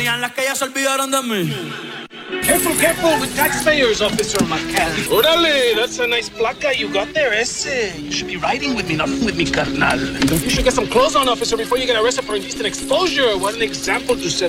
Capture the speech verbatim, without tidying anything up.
tenían las que ya se olvidaron de mí. Careful, careful with taxpayers, Officer McCann. Orale, that's a nice placa you got there, ese. You should be riding with me, not with me, carnal. You should get some clothes on, officer, before you get arrested for indecent exposure. What an example to set